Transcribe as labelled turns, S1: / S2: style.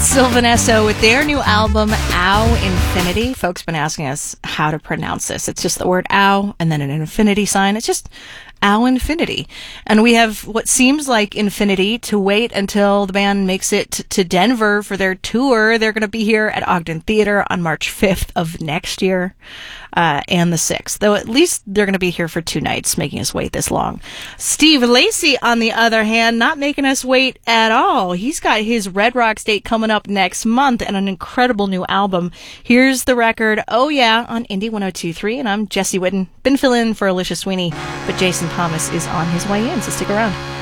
S1: Sylvanesso with their new album, Ow Infinity. Folks been asking us how to pronounce this. It's just the word ow and then an infinity sign. It's just Ow Infinity. And we have what seems like infinity to wait until the band makes it to Denver for their tour. They're going to be here at Ogden Theater on March 5th of next year. And the 6th, though at least they're going to be here for 2 nights, making us wait this long. Steve Lacy, on the other hand, not making us wait at all. He's got his Red Rocks date coming up next month and an incredible new album. Here's the record, Oh Yeah, on Indie 102.3, and I'm Jesse Whitten. Been filling in for Alicia Sweeney, but Jason Thomas is on his way in, so stick around.